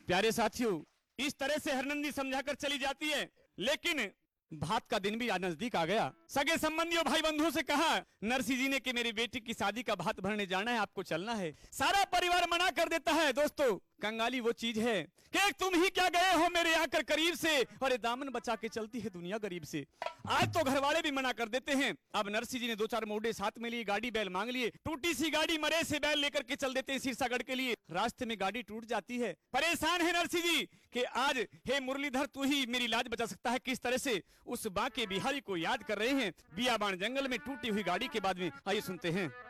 प्यारे साथियों, इस तरह से हरनंदी समझाकर चली जाती है, लेकिन भात का दिन भी आज नजदीक आ गया। सगे संबंधियों भाई बंधुओं से कहा नरसिंह जी ने कि मेरी बेटी की शादी का भात भरने जाना है, आपको चलना है। सारा परिवार मना कर देता है। दोस्तों, कंगाली वो चीज है कि तुम ही क्या गए हो मेरे आकर करीब से, और ये दामन बचा के चलती है दुनिया गरीब से। आज तो घर वाले भी मना कर देते हैं। अब नरसिंह जी ने 2-4 मोढ़े साथ में लिए, गाड़ी बैल मांग लिए, टूटी सी गाड़ी मरे से बैल लेकर के चल देते हैं सिरसागढ़ के लिए। रास्ते में गाड़ी टूट जाती है। परेशान है नरसिंह जी कि आज हे मुरलीधर तू ही मेरी लाज बचा सकता है। किस तरह से उस बांके बिहारी को याद कर रहे हैं बियाबान जंगल में टूटी हुई गाड़ी के बाद में। आइए सुनते हैं।